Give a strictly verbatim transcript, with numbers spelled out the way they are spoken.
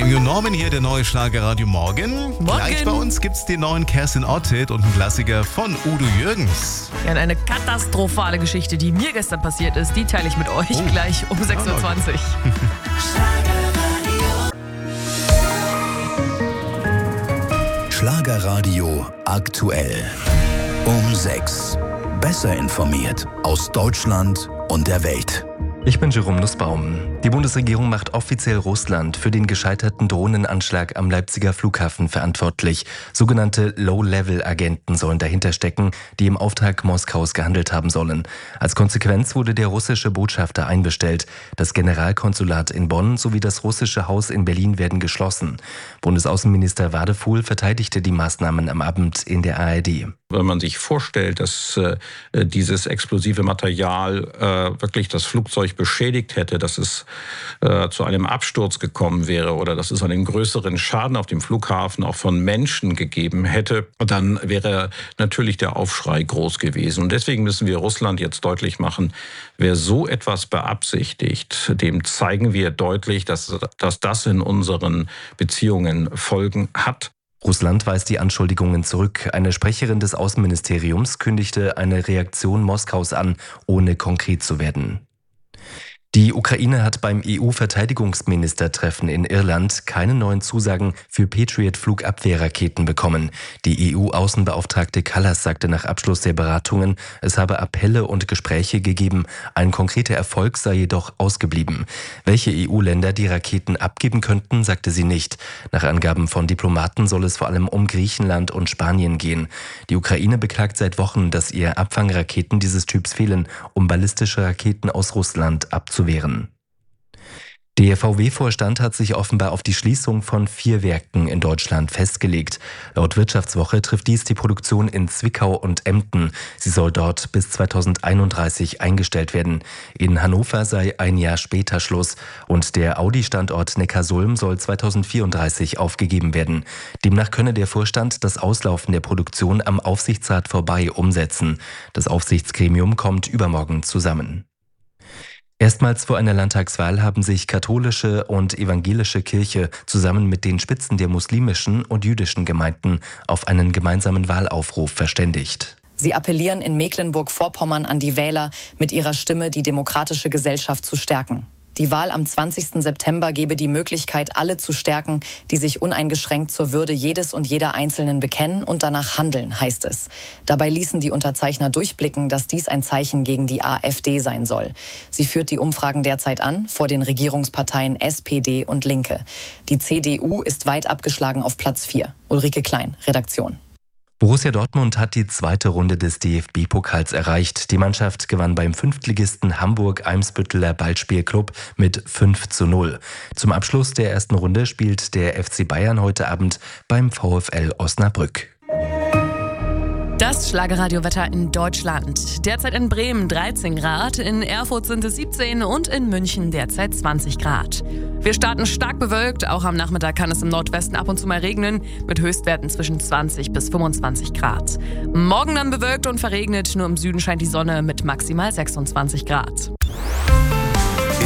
Jung Norman hier, der neue Schlagerradio Morgen. Morgen. Gleich bei uns gibt's den neuen Kerstin Ott-Hit und einen Klassiker von Udo Jürgens. Ja, eine katastrophale Geschichte, die mir gestern passiert ist, die teile ich mit euch Oh. gleich um sechs Uhr zwanzig. Schlagerradio aktuell. Um sechs. Besser informiert aus Deutschland und der Welt. Ich bin Jerome Nussbaum. Die Bundesregierung macht offiziell Russland für den gescheiterten Drohnenanschlag am Leipziger Flughafen verantwortlich. Sogenannte Low-Level-Agenten sollen dahinter stecken, die im Auftrag Moskaus gehandelt haben sollen. Als Konsequenz wurde der russische Botschafter einbestellt. Das Generalkonsulat in Bonn sowie das russische Haus in Berlin werden geschlossen. Bundesaußenminister Wadefuhl verteidigte die Maßnahmen am Abend in der A R D. Wenn man sich vorstellt, dass äh, dieses explosive Material äh, wirklich das Flugzeug beschädigt hätte, dass es äh, zu einem Absturz gekommen wäre oder dass es einen größeren Schaden auf dem Flughafen auch von Menschen gegeben hätte, dann wäre natürlich der Aufschrei groß gewesen. Und deswegen müssen wir Russland jetzt deutlich machen, wer so etwas beabsichtigt, dem zeigen wir deutlich, dass, dass das in unseren Beziehungen Folgen hat. Russland weist die Anschuldigungen zurück. Eine Sprecherin des Außenministeriums kündigte eine Reaktion Moskaus an, ohne konkret zu werden. Die Ukraine hat beim E U-Verteidigungsministertreffen in Irland keine neuen Zusagen für Patriot-Flugabwehrraketen bekommen. Die E U-Außenbeauftragte Kallas sagte nach Abschluss der Beratungen, es habe Appelle und Gespräche gegeben, ein konkreter Erfolg sei jedoch ausgeblieben. Welche E U-Länder die Raketen abgeben könnten, sagte sie nicht. Nach Angaben von Diplomaten soll es vor allem um Griechenland und Spanien gehen. Die Ukraine beklagt seit Wochen, dass ihr Abfangraketen dieses Typs fehlen, um ballistische Raketen aus Russland abzuwehren. Der V W-Vorstand hat sich offenbar auf die Schließung von vier Werken in Deutschland festgelegt. Laut Wirtschaftswoche trifft dies die Produktion in Zwickau und Emden. Sie soll dort bis zweitausendeinunddreißig eingestellt werden. In Hannover sei ein Jahr später Schluss und der Audi-Standort Neckarsulm soll zweitausendvierunddreißig aufgegeben werden. Demnach könne der Vorstand das Auslaufen der Produktion am Aufsichtsrat vorbei umsetzen. Das Aufsichtsgremium kommt übermorgen zusammen. Erstmals vor einer Landtagswahl haben sich katholische und evangelische Kirche zusammen mit den Spitzen der muslimischen und jüdischen Gemeinden auf einen gemeinsamen Wahlaufruf verständigt. Sie appellieren in Mecklenburg-Vorpommern an die Wähler, mit ihrer Stimme die demokratische Gesellschaft zu stärken. Die Wahl am zwanzigsten September gebe die Möglichkeit, alle zu stärken, die sich uneingeschränkt zur Würde jedes und jeder Einzelnen bekennen und danach handeln, heißt es. Dabei ließen die Unterzeichner durchblicken, dass dies ein Zeichen gegen die AfD sein soll. Sie führt die Umfragen derzeit an, vor den Regierungsparteien S P D und Linke. Die C D U ist weit abgeschlagen auf Platz vier. Ulrike Klein, Redaktion. Borussia Dortmund hat die zweite Runde des D F B-Pokals erreicht. Die Mannschaft gewann beim Fünftligisten Hamburg-Eimsbütteler Ballspielclub mit fünf zu null. Zum Abschluss der ersten Runde spielt der F C Bayern heute Abend beim VfL Osnabrück. Das Schlagerradiowetter in Deutschland. Derzeit in Bremen dreizehn Grad, in Erfurt sind es siebzehn und in München derzeit zwanzig Grad. Wir starten stark bewölkt, auch am Nachmittag kann es im Nordwesten ab und zu mal regnen, mit Höchstwerten zwischen zwanzig bis fünfundzwanzig Grad. Morgen dann bewölkt und verregnet, nur im Süden scheint die Sonne mit maximal sechsundzwanzig Grad.